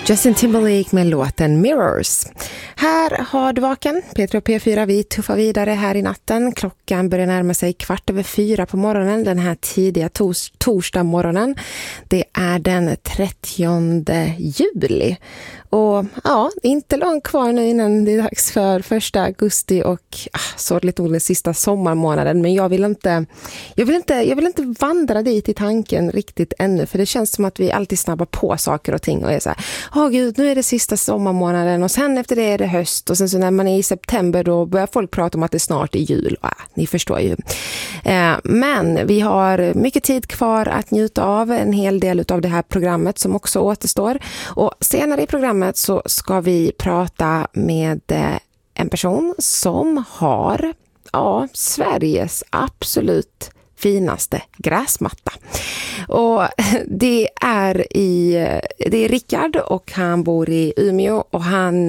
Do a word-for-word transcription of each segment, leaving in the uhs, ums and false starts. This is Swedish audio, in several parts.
Justin Timberlake med låten Mirrors. Här har du vaken. Petra och P fyra, vi tuffar vidare här i natten. Klockan börjar närma sig kvart över fyra på morgonen. Den här tidiga tors- torsdag morgonen. Det är den trettionde juli. Och ja, inte långt kvar nu innan det är dags för första augusti och ah, så lite den sista sommarmånaden. Men jag vill inte jag vill inte jag vill inte vandra dit i tanken riktigt ännu, för det känns som att vi alltid snabbar på saker och ting och är så här: åh gud, nu är det sista sommarmånaden och sen efter det är det höst och sen så när man är i september då börjar folk prata om att det snart är jul. Ah, ni förstår ju. Eh, men vi har mycket tid kvar att njuta av en hel del av det här programmet som också återstår. Och senare i programmet så ska vi prata med en person som har ja, Sveriges absolut finaste gräsmatta. Och det är i det är Rickard och han bor i Umeå och han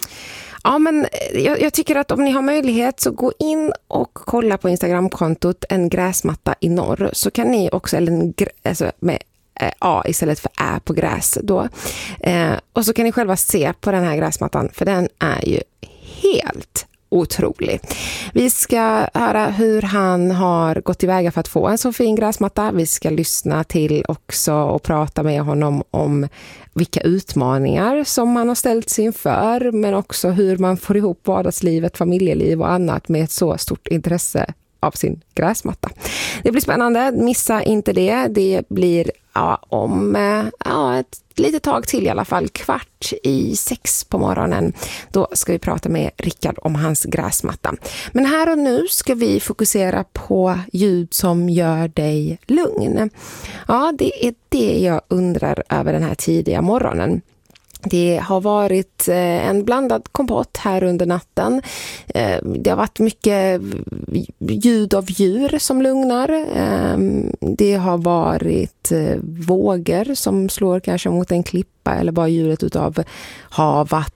ja men jag, jag tycker att om ni har möjlighet så gå in och kolla på Instagramkontot En gräsmatta i norr, så kan ni också eller en, alltså med A istället för Ä på gräs då. Eh, och så kan ni själva se på den här gräsmattan, för den är ju helt otrolig. Vi ska höra hur han har gått tillväga för att få en så fin gräsmatta. Vi ska lyssna till också och prata med honom om vilka utmaningar som man har ställt sig inför, men också hur man får ihop vardagslivet, familjeliv och annat med ett så stort intresse av sin gräsmatta. Det blir spännande, missa inte det. Det blir ja, om ja, ett litet tag till i alla fall, kvart i sex på morgonen. Då ska vi prata med Rickard om hans gräsmatta. Men här och nu ska vi fokusera på ljud som gör dig lugn. Ja, det är det jag undrar över den här tidiga morgonen. Det har varit en blandad kompott här under natten. Det har varit mycket ljud av djur som lugnar. Det har varit vågor som slår kanske mot en klippa eller bara ljudet utav hav,